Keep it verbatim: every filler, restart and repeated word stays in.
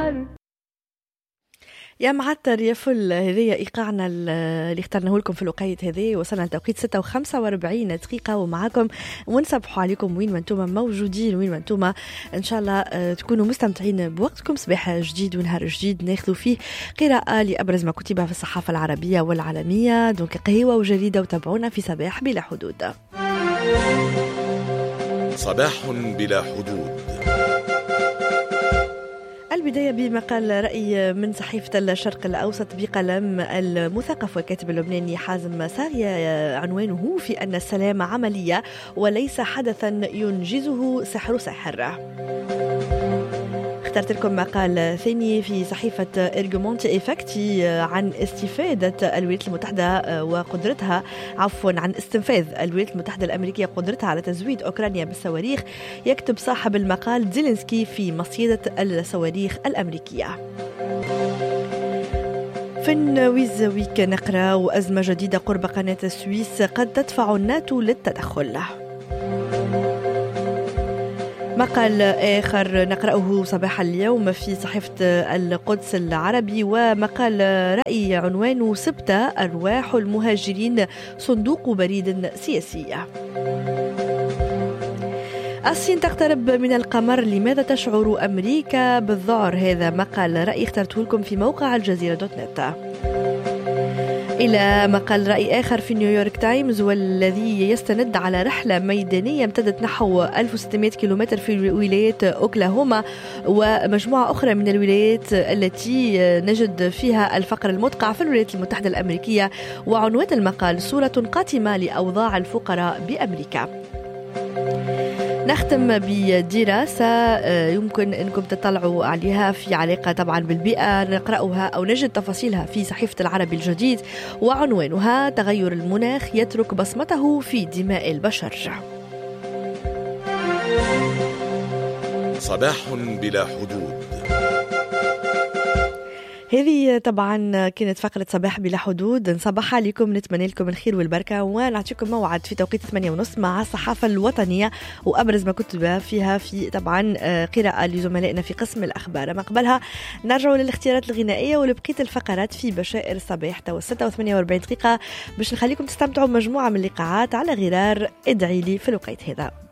النهار. يا معتر يا فل، هذايا ايقاعنا اللي اخترناه لكم في الوقيت هذه. وصلنا لتوقيت ستة وخمسة وأربعين دقيقه ومعاكم ونصبحوا عليكم وين ما انتم موجودين، وين ما انتم ان شاء الله تكونوا مستمتعين بوقتكم. صباح جديد ونهار جديد ناخذوا فيه قراءه لابرز ما كتب في الصحافه العربيه والعالميه. دونك قهوه وجريده وتابعونا في صباح بلا حدود. صباح بلا حدود. البداية بمقال رأي من صحيفة الشرق الأوسط بقلم المثقف والكاتب اللبناني حازم سارية، عنوانه في أن السلام عملية وليس حدثا ينجزه سحر ساحر. اخترت لكم مقال ثاني في صحيفة إرجومونتي إفكتي عن استفادة الولايات المتحدة وقدرتها عفوا عن استنفاذ الولايات المتحدة الأمريكية قدرتها على تزويد أوكرانيا بالصواريخ. يكتب صاحب المقال زيلينسكي في مصيدة الصواريخ الأمريكية. في النويز ويك نقرأ وأزمة جديدة قرب قناة السويس قد تدفع الناتو للتدخل. مقال آخر نقرأه صباح اليوم في صحيفة القدس العربي، ومقال رأي عنوانه سبتة أرواح المهاجرين صندوق بريد سياسية. الصين تقترب من القمر، لماذا تشعر أمريكا بالذعر؟ هذا مقال رأي اخترته لكم في موقع الجزيرة دوت نت. إلى مقال رأي آخر في نيويورك تايمز، والذي يستند على رحلة ميدانية امتدت نحو ألف وستمائة كيلومتر في ولاية أوكلاهوما ومجموعة أخرى من الولايات التي نجد فيها الفقر المدقع في الولايات المتحدة الأمريكية. وعنوان المقال صورة قاتمة لأوضاع الفقراء بأمريكا. نختم بدراسة يمكن أنكم تطلعوا عليها في علاقة طبعا بالبيئة، نقرأها أو نجد تفاصيلها في صحيفة العربي الجديد، وعنوانها تغير المناخ يترك بصمته في دماء البشر. صباح بلا حدود. هذه طبعا كانت فقرة صباح بلا حدود. نصبح عليكم، نتمنى لكم الخير والبركة، ونعطيكم موعد في توقيت ثمانية ونص مع الصحافة الوطنية وأبرز ما كتب فيها في طبعا قراءة لزملائنا في قسم الأخبار. ما قبلها نرجعوا للاختيارات الغنائية ولبقية الفقرات في بشائر الصباح تو ستة وثمانية وأربعين دقيقة باش نخليكم تستمتعوا بمجموعة من اللقاءات على غرار ادعي لي في الوقت هذا.